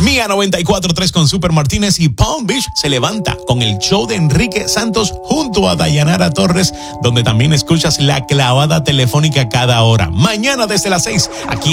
Mía 94.3 con Super Martínez y Palm Beach se levanta con el show de Enrique Santos junto a Dayanara Torres, donde también escuchas la clavada telefónica cada hora. Mañana desde las 6, aquí